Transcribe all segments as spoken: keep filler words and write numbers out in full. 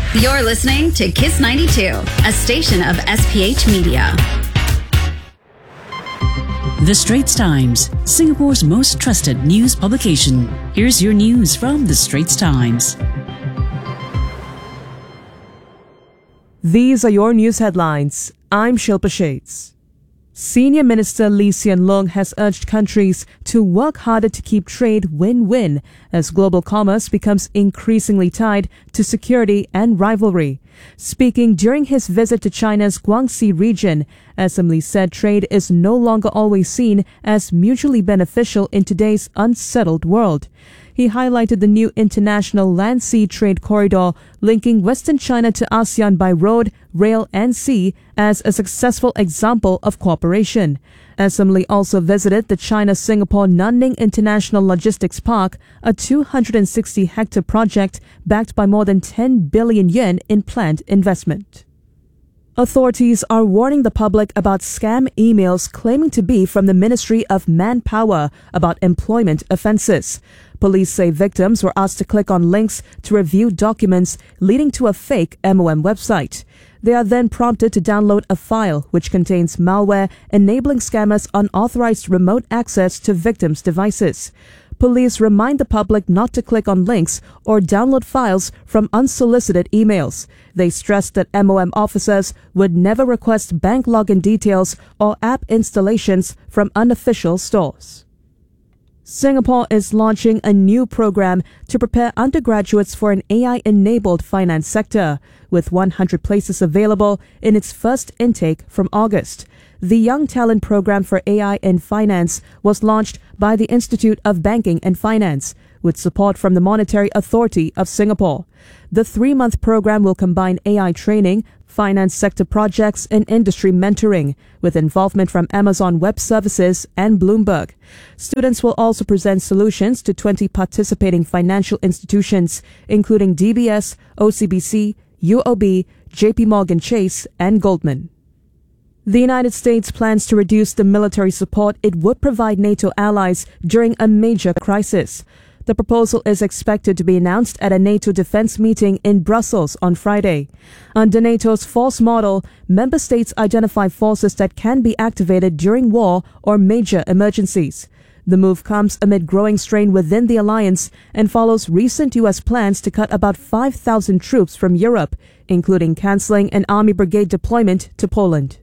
You're listening to Kiss ninety-two, a station of S P H Media. The Straits Times, Singapore's most trusted news publication. Here's your news from The Straits Times. These are your news headlines. I'm Shilpa Shades. Senior Minister Lee Hsien Loong has urged countries to work harder to keep trade win-win as global commerce becomes increasingly tied to security and rivalry. Speaking during his visit to China's Guangxi region, S M Lee said trade is no longer always seen as mutually beneficial in today's unsettled world. He highlighted the new international land-sea trade corridor linking Western China to ASEAN by road, rail and sea as a successful example of cooperation. S M Lee also visited the China-Singapore Nanning International Logistics Park, a two hundred sixty hectare project backed by more than ten billion yuan in planned investment. Authorities are warning the public about scam emails claiming to be from the Ministry of Manpower about employment offences. Police say victims were asked to click on links to review documents leading to a fake M O M website. They are then prompted to download a file which contains malware enabling scammers unauthorized remote access to victims' devices. Police remind the public not to click on links or download files from unsolicited emails. They stressed that M O M officers would never request bank login details or app installations from unofficial stores. Singapore is launching a new program to prepare undergraduates for an A I-enabled finance sector, with one hundred places available in its first intake from August. The Young Talent Program for A I in Finance was launched by the Institute of Banking and Finance, with support from the Monetary Authority of Singapore. The three-month program will combine A I training, finance sector projects, and industry mentoring, with involvement from Amazon Web Services and Bloomberg. Students will also present solutions to twenty participating financial institutions, including D B S, O C B C, U O B, J P Morgan Chase, and Goldman. The United States plans to reduce the military support it would provide NATO allies during a major crisis. The proposal is expected to be announced at a NATO defense meeting in Brussels on Friday. Under NATO's force model, member states identify forces that can be activated during war or major emergencies. The move comes amid growing strain within the alliance and follows recent U S plans to cut about five thousand troops from Europe, including cancelling an army brigade deployment to Poland.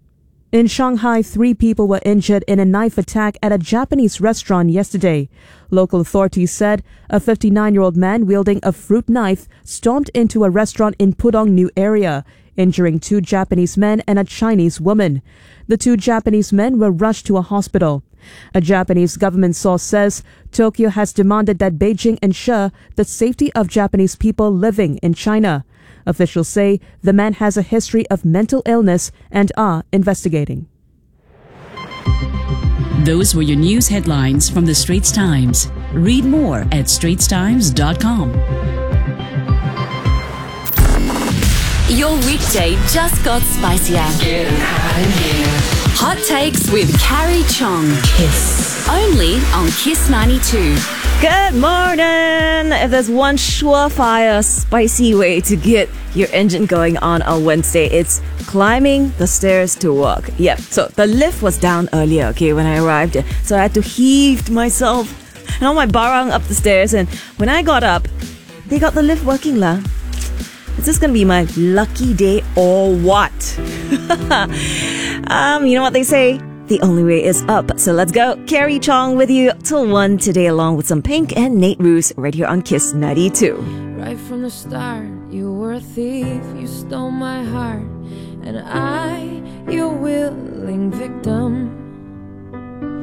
In Shanghai, three people were injured in a knife attack at a Japanese restaurant yesterday. Local authorities said a fifty-nine-year-old man wielding a fruit knife stormed into a restaurant in Pudong New area, injuring two Japanese men and a Chinese woman. The two Japanese men were rushed to a hospital. A Japanese government source says Tokyo has demanded that Beijing ensure the safety of Japanese people living in China. Officials say the man has a history of mental illness and are investigating. Those were your news headlines from The Straits Times. Read more at straits times dot com. Your weekday just got spicier. Getting hot in here. Hot Takes with Carrie Chong. Kiss. Only on Kiss ninety-two. Good morning! If there's one surefire, spicy way to get your engine going on a Wednesday, it's climbing the stairs to work. Yep, so the lift was down earlier, okay, when I arrived. So I had to heave myself and all my barang up the stairs. And when I got up, they got the lift working lah. Is this gonna be my lucky day or what? um, you know what they say? The only way is up. So let's go. Carrie Chong with you till one today, along with some Pink and Nate Roos right here on Kiss ninety-two. Right from the start, you were a thief. You stole my heart, and I, your willing victim.